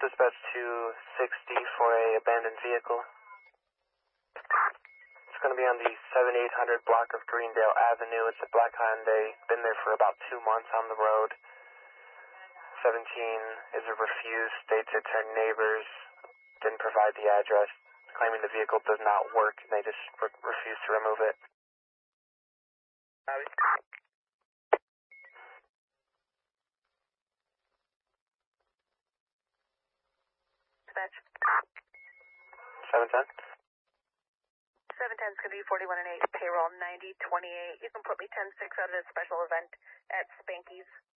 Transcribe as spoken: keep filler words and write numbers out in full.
Dispatch two sixty for a abandoned vehicle. It's going to be on the seven eight hundred block of Greendale Avenue. It's a black Hyundai. Been there for about two months on the road. seventeen is a refused. States it's her neighbors. Didn't provide the address. Claiming the vehicle does not work. And they just re refuse to remove it. Dispatch. seven ten. seven ten is going to be forty-one and eight, payroll ninety twenty-eight. You can put me ten six out of the special event at Spanky's.